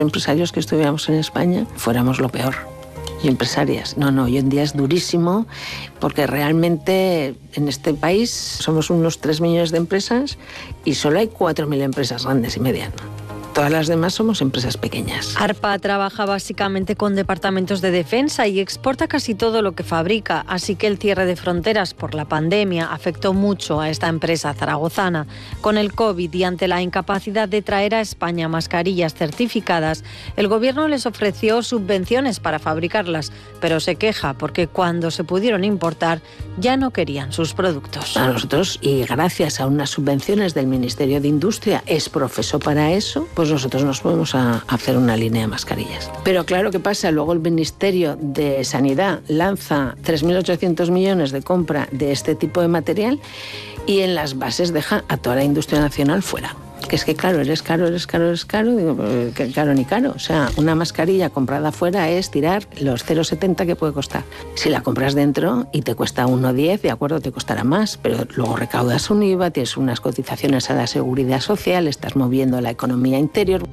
empresarios que estuviéramos en España fuéramos lo peor. Y empresarias. No, hoy en día es durísimo porque realmente en este país somos unos 3 millones de empresas y solo hay 4.000 empresas grandes y medianas. Todas las demás somos empresas pequeñas. ARPA trabaja básicamente con departamentos de defensa y exporta casi todo lo que fabrica, así que el cierre de fronteras por la pandemia afectó mucho a esta empresa zaragozana. Con el COVID y ante la incapacidad de traer a España mascarillas certificadas, el gobierno les ofreció subvenciones para fabricarlas, pero se queja porque cuando se pudieron importar ya no querían sus productos. A nosotros, y gracias a unas subvenciones del Ministerio de Industria, es profeso para eso, pues nosotros nos podemos hacer una línea de mascarillas. Pero claro, ¿qué pasa? Luego el Ministerio de Sanidad lanza 3.800 millones de compra de este tipo de material y en las bases deja a toda la industria nacional fuera. Que es que claro, eres caro, digo, que caro ni caro. O sea, una mascarilla comprada fuera es tirar los 0,70 que puede costar. Si la compras dentro y te cuesta 1,10, de acuerdo, te costará más, pero luego recaudas un IVA, tienes unas cotizaciones a la seguridad social, estás moviendo la economía interior.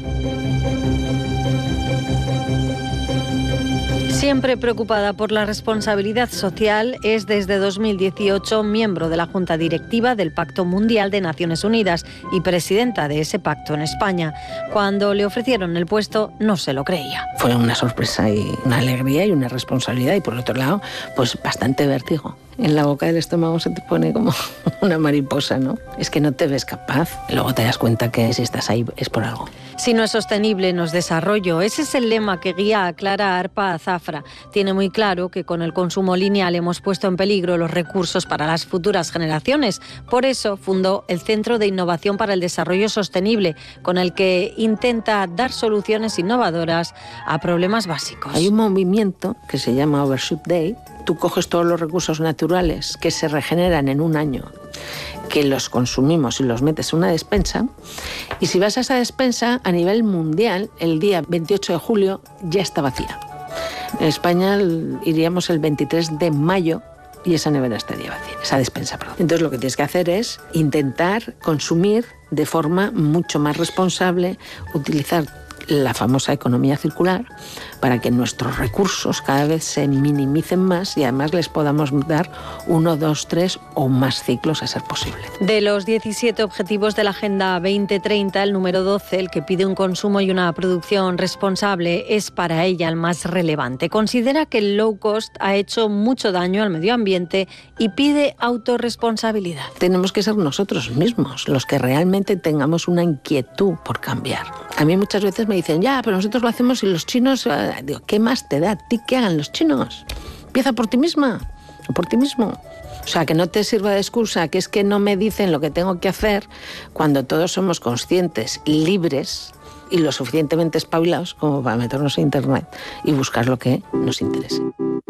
Siempre preocupada por la responsabilidad social, es desde 2018 miembro de la Junta Directiva del Pacto Mundial de Naciones Unidas y presidenta de ese pacto en España. Cuando le ofrecieron el puesto, no se lo creía. Fue una sorpresa y una alegría y una responsabilidad y por otro lado, pues bastante vértigo. En la boca del estómago se te pone como una mariposa, ¿no? Es que no te ves capaz. Luego te das cuenta que si estás ahí es por algo. Si no es sostenible, no es desarrollo. Ese es el lema que guía a Clara Arpa Azafra. Tiene muy claro que con el consumo lineal hemos puesto en peligro los recursos para las futuras generaciones. Por eso fundó el Centro de Innovación para el Desarrollo Sostenible, con el que intenta dar soluciones innovadoras a problemas básicos. Hay un movimiento que se llama Overshoot Day. Tú coges todos los recursos naturales que se regeneran en un año, que los consumimos y los metes en una despensa, y si vas a esa despensa, a nivel mundial, el día 28 de julio ya está vacía. En España iríamos el 23 de mayo y esa nevera estaría vacía, esa despensa, perdón. Entonces lo que tienes que hacer es intentar consumir de forma mucho más responsable, utilizar la famosa economía circular para que nuestros recursos cada vez se minimicen más y además les podamos dar 1, 2, 3 o más ciclos a ser posible. De los 17 objetivos de la Agenda 2030, el número 12, el que pide un consumo y una producción responsable, es para ella el más relevante. Considera que el low cost ha hecho mucho daño al medio ambiente y pide autorresponsabilidad. Tenemos que ser nosotros mismos los que realmente tengamos una inquietud por cambiar. A mí muchas veces me dicen, ya, pero nosotros lo hacemos y los chinos... Digo, ¿qué más te da a ti que hagan los chinos? Empieza por ti misma o por ti mismo. O sea, que no te sirva de excusa, que es que no me dicen lo que tengo que hacer cuando todos somos conscientes, libres y lo suficientemente espabilados como para meternos en Internet y buscar lo que nos interese.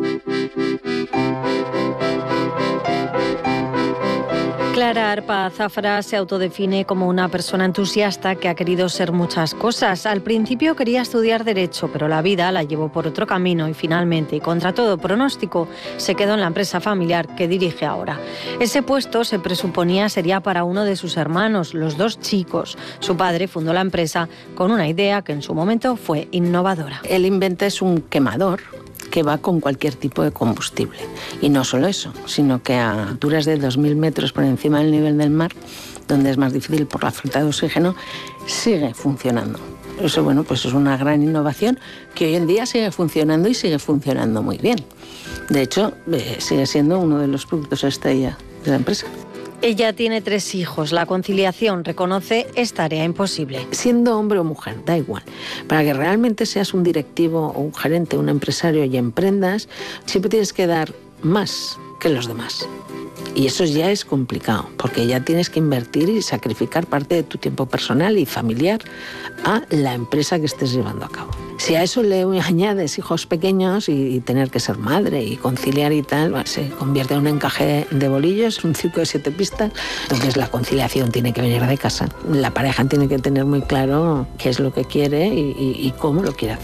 Clara Arpa Azafra se autodefine como una persona entusiasta que ha querido ser muchas cosas. Al principio quería estudiar Derecho, pero la vida la llevó por otro camino y finalmente, y contra todo pronóstico, se quedó en la empresa familiar que dirige ahora. Ese puesto se presuponía sería para uno de sus hermanos, los 2 chicos. Su padre fundó la empresa con una idea que en su momento fue innovadora. Él inventa es un quemador que va con cualquier tipo de combustible. Y no solo eso, sino que a alturas de 2.000 metros por encima del nivel del mar, donde es más difícil por la falta de oxígeno, sigue funcionando. Eso, bueno, pues es una gran innovación que hoy en día sigue funcionando y sigue funcionando muy bien. De hecho, sigue siendo uno de los productos estrella de la empresa. Ella tiene 3 hijos. La conciliación, reconoce, es tarea imposible. Siendo hombre o mujer, da igual. Para que realmente seas un directivo o un gerente, un empresario y emprendas, siempre tienes que dar más que los demás. Y eso ya es complicado, porque ya tienes que invertir y sacrificar parte de tu tiempo personal y familiar a la empresa que estés llevando a cabo. Si a eso le añades hijos pequeños y tener que ser madre y conciliar y tal, se convierte en un encaje de bolillos, un circo de 7 pistas. Entonces la conciliación tiene que venir de casa. La pareja tiene que tener muy claro qué es lo que quiere y cómo lo quiere hacer.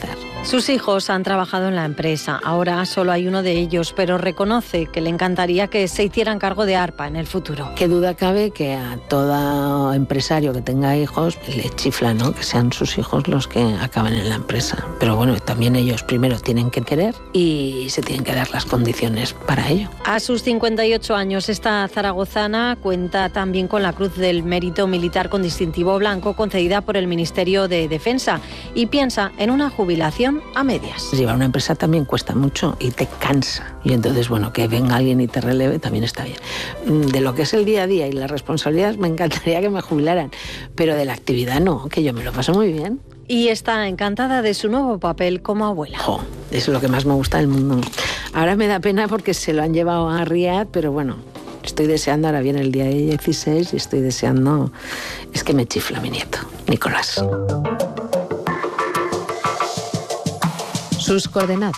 Sus hijos han trabajado en la empresa, ahora solo hay uno de ellos, pero reconoce que le encantaría que se hicieran cargo de ARPA en el futuro. Qué duda cabe que a todo empresario que tenga hijos le chifla, ¿no?, que sean sus hijos los que acaben en la empresa. Pero bueno, también ellos primero tienen que querer y se tienen que dar las condiciones para ello. A sus 58 años, esta zaragozana cuenta también con la Cruz del Mérito Militar con distintivo blanco concedida por el Ministerio de Defensa y piensa en una jubilación a medias. Llevar una empresa también cuesta mucho y te cansa. Y entonces, bueno, que venga alguien y te releve también está bien. De lo que es el día a día y las responsabilidades me encantaría que me jubilaran, pero de la actividad no, que yo me lo paso muy bien. Y está encantada de su nuevo papel como abuela. Eso es lo que más me gusta del mundo. Ahora me da pena porque se lo han llevado a Riad, pero bueno, estoy deseando, ahora viene el día 16 y estoy deseando, es que me chifla mi nieto, Nicolás. Sus coordenadas.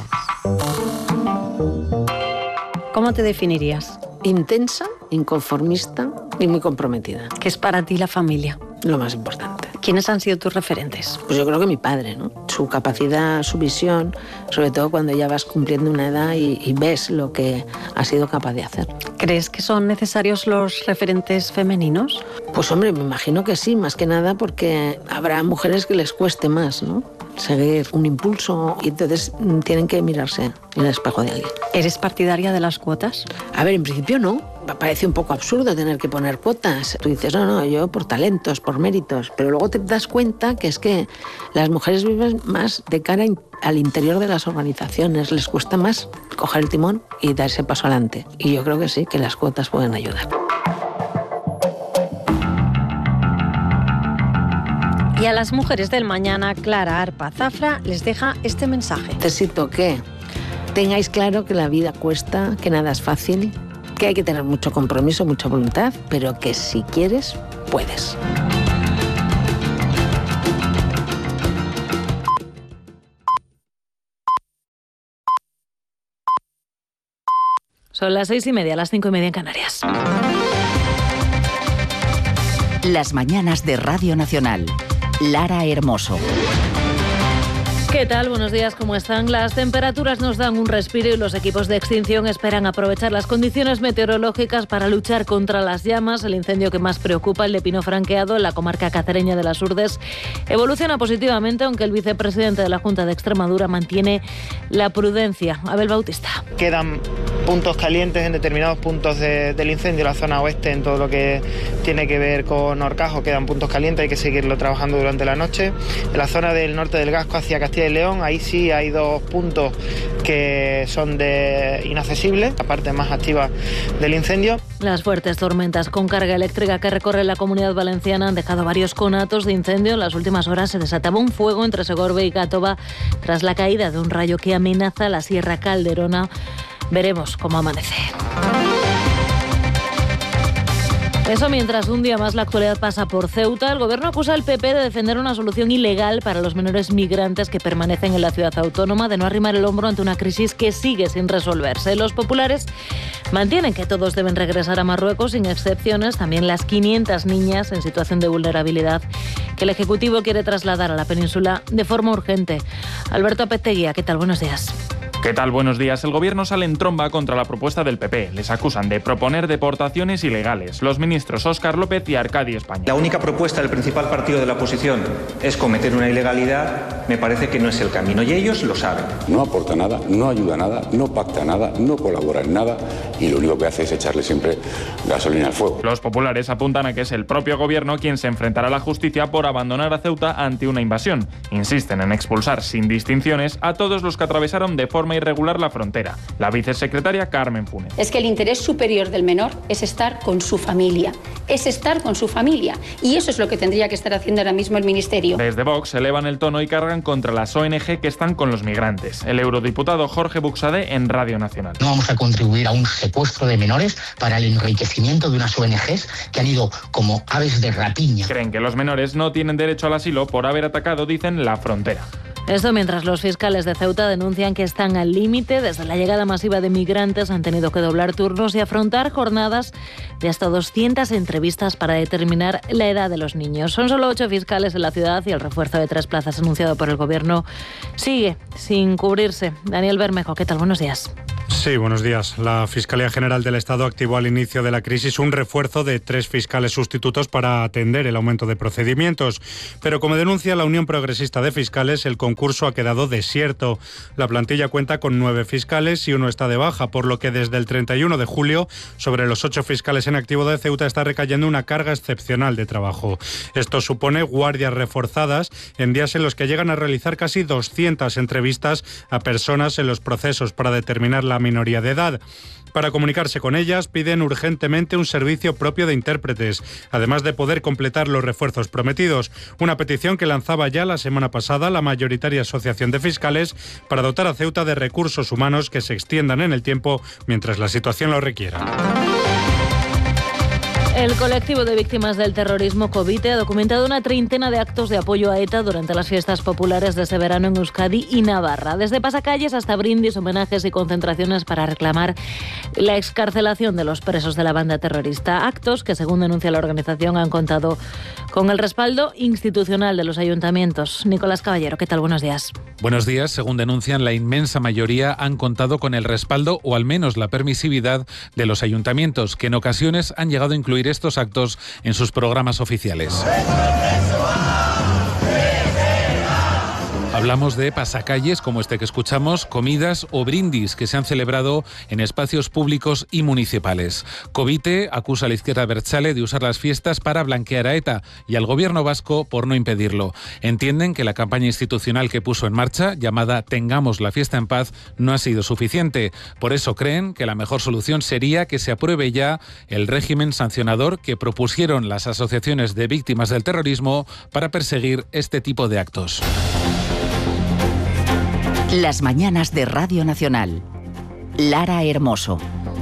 ¿Cómo te definirías? Intensa, inconformista y muy comprometida. ¿Qué es para ti la familia? Lo más importante. ¿Quiénes han sido tus referentes? Pues yo creo que mi padre, ¿no? Su capacidad, su visión, sobre todo cuando ya vas cumpliendo una edad y ves lo que ha sido capaz de hacer. ¿Crees que son necesarios los referentes femeninos? Pues hombre, me imagino que sí, más que nada porque habrá mujeres que les cueste más, ¿no?, seguir un impulso y entonces tienen que mirarse en el espejo de alguien. ¿Eres partidaria de las cuotas? A ver, en principio no. Me parece un poco absurdo tener que poner cuotas. Tú dices, no, yo por talentos, por méritos, pero luego te das cuenta que es que las mujeres viven más de cara al interior de las organizaciones, les cuesta más coger el timón y dar ese paso adelante. Y yo creo que sí, que las cuotas pueden ayudar. Y a las mujeres del mañana, Clara Arpa Zafra les deja este mensaje. Necesito que tengáis claro que la vida cuesta, que nada es fácil, que hay que tener mucho compromiso, mucha voluntad, pero que si quieres, puedes. Son las 6:30, las 5:30 en Canarias. Las mañanas de Radio Nacional. Lara Hermoso. ¿Qué tal? Buenos días, ¿cómo están? Las temperaturas nos dan un respiro y los equipos de extinción esperan aprovechar las condiciones meteorológicas para luchar contra las llamas. El incendio que más preocupa, el de Pino Franqueado, en la comarca cacereña de las Urdes, evoluciona positivamente, aunque el vicepresidente de la Junta de Extremadura mantiene la prudencia. Abel Bautista. Quedan puntos calientes en determinados puntos del incendio, la zona oeste, en todo lo que tiene que ver con Horcajo, quedan puntos calientes, hay que seguirlo trabajando durante la noche. En la zona del norte del Gasco hacia Castilla y León, ahí sí hay 2 puntos que son inaccesibles, la parte más activa del incendio. Las fuertes tormentas con carga eléctrica que recorren la Comunidad Valenciana han dejado varios conatos de incendio. En las últimas horas se desataba un fuego entre Segorbe y Gàtova tras la caída de un rayo que amenaza la Sierra Calderona. Veremos cómo amanece. Eso mientras un día más la actualidad pasa por Ceuta. El gobierno acusa al PP de defender una solución ilegal para los menores migrantes que permanecen en la ciudad autónoma, de no arrimar el hombro ante una crisis que sigue sin resolverse. Los populares mantienen que todos deben regresar a Marruecos sin excepciones, también las 500 niñas en situación de vulnerabilidad que el Ejecutivo quiere trasladar a la península de forma urgente. Alberto Apeteguía, ¿qué tal? Buenos días. ¿Qué tal? Buenos días. El gobierno sale en tromba contra la propuesta del PP. Les acusan de proponer deportaciones ilegales. Los ministros Óscar López y Arcadi España. La única propuesta del principal partido de la oposición es cometer una ilegalidad. Me parece que no es el camino y ellos lo saben. No aporta nada, no ayuda a nada, no pacta nada, no colabora en nada y lo único que hace es echarle siempre gasolina al fuego. Los populares apuntan a que es el propio gobierno quien se enfrentará a la justicia por abandonar a Ceuta ante una invasión. Insisten en expulsar sin distinciones a todos los que atravesaron de forma irregular la frontera. La vicesecretaria Carmen Funes. Es que el interés superior del menor es estar con su familia. Es estar con su familia. Y eso es lo que tendría que estar haciendo ahora mismo el Ministerio. Desde Vox elevan el tono y cargan contra las ONG que están con los migrantes. El eurodiputado Jorge Buxadé en Radio Nacional. No vamos a contribuir a un secuestro de menores para el enriquecimiento de unas ONGs que han ido como aves de rapiña. Creen que los menores no tienen derecho al asilo por haber atacado, dicen, la frontera. Esto mientras los fiscales de Ceuta denuncian que están al límite. Desde la llegada masiva de migrantes han tenido que doblar turnos y afrontar jornadas de hasta 200 entrevistas para determinar la edad de los niños. Son solo 8 fiscales en la ciudad y el refuerzo de 3 plazas anunciado por el Gobierno sigue sin cubrirse. Daniel Bermejo, ¿qué tal? Buenos días. Sí, buenos días. La Fiscalía General del Estado activó al inicio de la crisis un refuerzo de 3 fiscales sustitutos para atender el aumento de procedimientos. Pero como denuncia la Unión Progresista de Fiscales, el concurso ha quedado desierto. La plantilla cuenta con 9 fiscales y 1 está de baja, por lo que desde el 31 de julio, sobre los 8 fiscales en activo de Ceuta está recayendo una carga excepcional de trabajo. Esto supone guardias reforzadas en días en los que llegan a realizar casi 200 entrevistas a personas en los procesos para determinar la minoría de edad. Para comunicarse con ellas piden urgentemente un servicio propio de intérpretes, además de poder completar los refuerzos prometidos, una petición que lanzaba ya la semana pasada la mayoritaria asociación de fiscales para dotar a Ceuta de recursos humanos que se extiendan en el tiempo mientras la situación lo requiera. El colectivo de víctimas del terrorismo Covite ha documentado una treintena de actos de apoyo a ETA durante las fiestas populares de ese verano en Euskadi y Navarra. Desde pasacalles hasta brindis, homenajes y concentraciones para reclamar la excarcelación de los presos de la banda terrorista. Actos que, según denuncia la organización, han contado con el respaldo institucional de los ayuntamientos. Nicolás Caballero, ¿qué tal? Buenos días. Buenos días. Según denuncian, la inmensa mayoría han contado con el respaldo o al menos la permisividad de los ayuntamientos, que en ocasiones han llegado a incluir estos actos en sus programas oficiales. Hablamos de pasacalles como este que escuchamos, comidas o brindis que se han celebrado en espacios públicos y municipales. Covite acusa a la izquierda abertzale de usar las fiestas para blanquear a ETA y al gobierno vasco por no impedirlo. Entienden que la campaña institucional que puso en marcha, llamada Tengamos la fiesta en paz, no ha sido suficiente. Por eso creen que la mejor solución sería que se apruebe ya el régimen sancionador que propusieron las asociaciones de víctimas del terrorismo para perseguir este tipo de actos. Las mañanas de Radio Nacional. Lara Hermoso.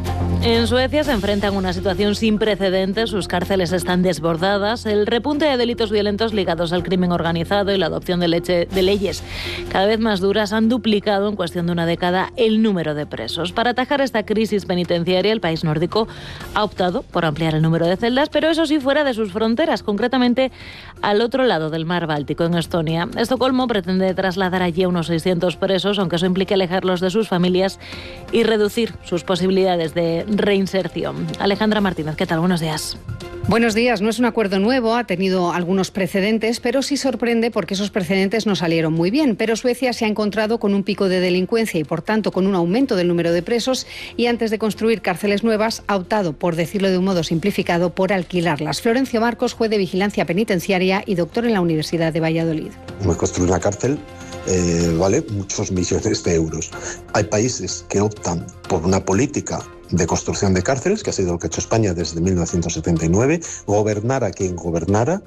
En Suecia se enfrentan a una situación sin precedentes, sus cárceles están desbordadas, el repunte de delitos violentos ligados al crimen organizado y la adopción de leyes cada vez más duras han duplicado en cuestión de una década el número de presos. Para atajar esta crisis penitenciaria, el país nórdico ha optado por ampliar el número de celdas, pero eso sí fuera de sus fronteras, concretamente al otro lado del mar Báltico, en Estonia. Estocolmo pretende trasladar allí a unos 600 presos, aunque eso implique alejarlos de sus familias y reducir sus posibilidades de reinserción. Alejandra Martínez, ¿qué tal? Buenos días. Buenos días. No es un acuerdo nuevo, ha tenido algunos precedentes, pero sí sorprende porque esos precedentes no salieron muy bien. Pero Suecia se ha encontrado con un pico de delincuencia y, por tanto, con un aumento del número de presos y antes de construir cárceles nuevas ha optado, por decirlo de un modo simplificado, por alquilarlas. Florencio Marcos, juez de vigilancia penitenciaria y doctor en la Universidad de Valladolid. Construir una cárcel vale muchos millones de euros. Hay países que optan por una política de construcción de cárceles, que ha sido lo que ha hecho España desde 1979, gobernara quien gobernara,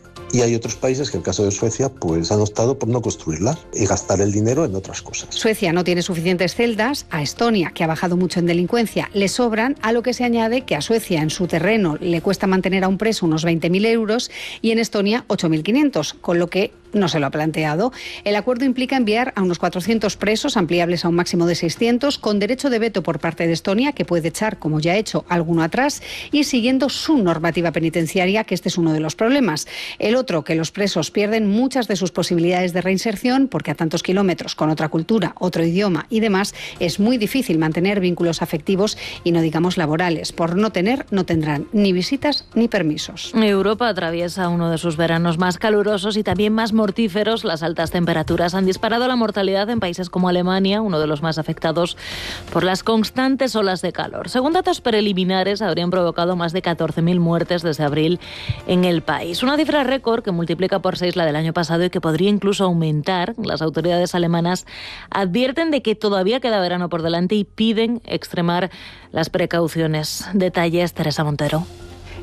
y hay otros países que, en el caso de Suecia, pues han optado por no construirlas y gastar el dinero en otras cosas. Suecia no tiene suficientes celdas. A Estonia, que ha bajado mucho en delincuencia, le sobran, a lo que se añade que a Suecia en su terreno le cuesta mantener a un preso unos 20.000 euros y en Estonia 8.500, con lo que no se lo ha planteado. El acuerdo implica enviar a unos 400 presos, ampliables a un máximo de 600, con derecho de veto por parte de Estonia, que puede echar, como ya ha hecho, alguno atrás, y siguiendo su normativa penitenciaria, que este es uno de los problemas. El otro, que los presos pierden muchas de sus posibilidades de reinserción, porque a tantos kilómetros, con otra cultura, otro idioma y demás, es muy difícil mantener vínculos afectivos y no digamos laborales. Por no tendrán ni visitas ni permisos. Europa atraviesa uno de sus veranos más calurosos y también más mortíferos. Las altas temperaturas han disparado la mortalidad en países como Alemania, uno de los más afectados por las constantes olas de calor. Según datos preliminares, habrían provocado más de 14.000 muertes desde abril en el país. Una cifra récord que multiplica por 6 la del año pasado y que podría incluso aumentar. Las autoridades alemanas advierten de que todavía queda verano por delante y piden extremar las precauciones. Detalles, Teresa Montero.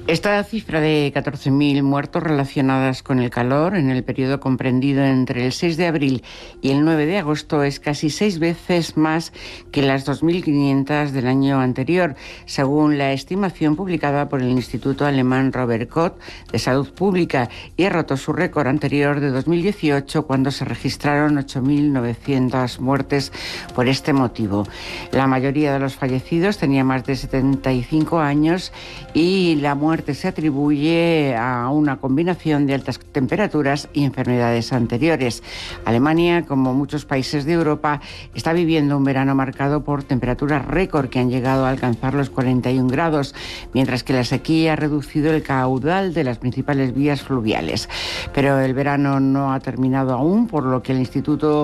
Esta cifra de 14.000 muertos relacionadas con el calor en el periodo comprendido entre el 6 de abril y el 9 de agosto es casi 6 veces más que las 2.500 del año anterior, según la estimación publicada por el Instituto Alemán Robert Koch de Salud Pública, y ha roto su récord anterior de 2018, cuando se registraron 8.900 muertes por este motivo. La mayoría de los fallecidos tenía más de 75 años y la muerte se atribuye a una combinación de altas temperaturas y enfermedades anteriores. Alemania, como muchos países de Europa, está viviendo un verano marcado por temperaturas récord que han llegado a alcanzar los 41 grados, mientras que la sequía ha reducido el caudal de las principales vías fluviales. Pero el verano no ha terminado aún, por lo que el Instituto